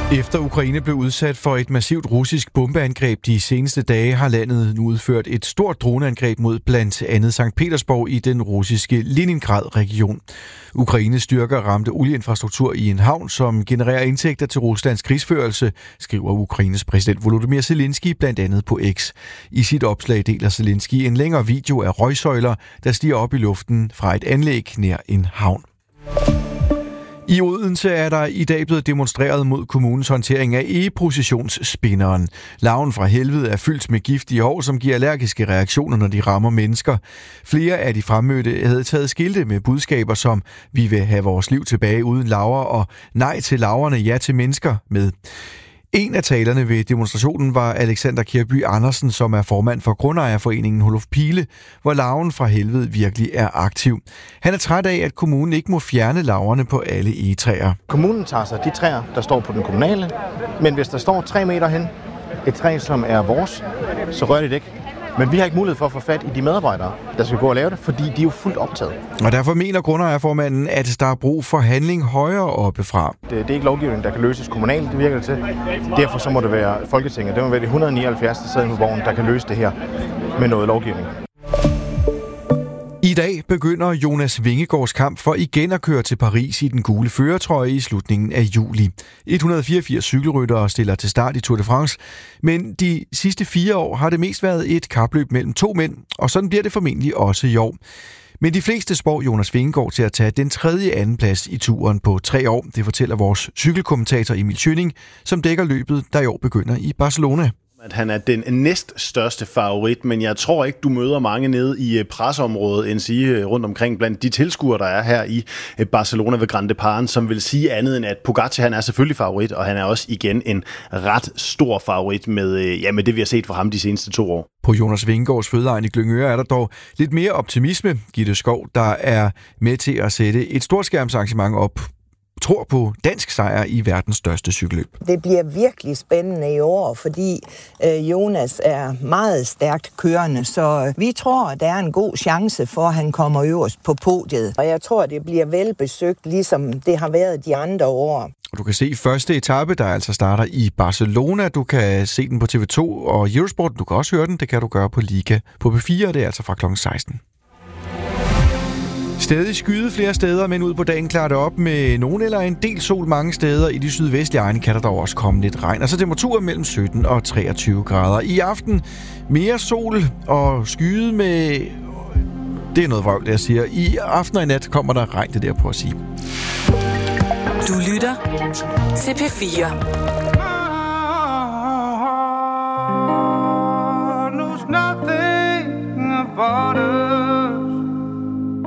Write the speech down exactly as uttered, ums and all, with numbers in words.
Efter Ukraine blev udsat for et massivt russisk bombeangreb de seneste dage, har landet nu udført et stort droneangreb mod blandt andet Sankt Petersborg i den russiske Leningrad-region. Ukraines styrker ramte olieinfrastruktur i en havn, som genererer indtægter til Ruslands krigsførelse, skriver Ukraines præsident Volodymyr Zelensky blandt andet på X. I sit opslag deler Zelensky en længere video af røgsøjler, der stiger op i luften fra et anlæg nær en havn. I Odense er der i dag blevet demonstreret mod kommunens håndtering af egepositionsspinderen. Larven fra helvede er fyldt med giftige hår, som giver allergiske reaktioner, når de rammer mennesker. Flere af de fremmødte havde taget skilte med budskaber som "Vi vil have vores liv tilbage uden larver" og "Nej til larverne, ja til mennesker" med. En af talerne ved demonstrationen var Alexander Kjærby Andersen, som er formand for grundejerforeningen Holof Pile, hvor larven fra helvede virkelig er aktiv. Han er træt af, at kommunen ikke må fjerne larverne på alle egetræer. Kommunen tager sig de træer, der står på den kommunale, men hvis der står tre meter hen, et træ, som er vores, så rører de det ikke. Men vi har ikke mulighed for at få fat i de medarbejdere, der skal gå og lave det, fordi de er jo fuldt optaget. Og derfor mener grundejerformanden, at der er brug for handling højere oppe fra. Det, det er ikke lovgivning, der kan løses kommunalt, det virker det til. Derfor så må det være Folketinget. Det må være de et hundrede og nioghalvfjerds, der sidder på vognen, der kan løse det her med noget lovgivning. I dag begynder Jonas Vingegaards kamp for igen at køre til Paris i den gule førertrøje i slutningen af juli. et hundrede og fireogfirs cykelryttere stiller til start i Tour de France, men de sidste fire år har det mest været et kapløb mellem to mænd, og sådan bliver det formentlig også i år. Men de fleste spår Jonas Vingegaard til at tage den tredje andenplads i turen på tre år. Det fortæller vores cykelkommentator Emil Schønning, som dækker løbet, der i år begynder i Barcelona. At han er den næststørste favorit, men jeg tror ikke, du møder mange nede i presseområdet, end sige rundt omkring blandt de tilskuere, der er her i Barcelona ved Grand Depart, som vil sige andet end, at Pogacar, han er selvfølgelig favorit, og han er også igen en ret stor favorit med, ja, med det, vi har set fra ham de seneste to år. På Jonas Vingegaards fødeegn i Glyngøre er der dog lidt mere optimisme. Gitte Skov, der er med til at sætte et storskærmsarrangement op, tror på dansk sejr i verdens største cykelløb. Det bliver virkelig spændende i år, fordi øh, Jonas er meget stærkt kørende, så vi tror, at der er en god chance for, at han kommer øverst på podiet. Og jeg tror, det bliver velbesøgt, ligesom det har været de andre år. Du kan se første etape, der altså starter i Barcelona. Du kan se den på T V to og Eurosport. Du kan også høre den. Det kan du gøre på Liga på P fire, og det er altså fra klokken seksten. Stadig skyde flere steder, men ud på dagen klarer det op med nogen eller en del sol mange steder. I de sydvestlige egne kan der dog også komme lidt regn. Og så temperaturer mellem sytten og treogtyve grader. I aften mere sol og skyde med... Det er noget vrøvl, det jeg siger. I aften og i nat kommer der regn, det der på at sige. Du lytter til P fire. Knows nothing about it.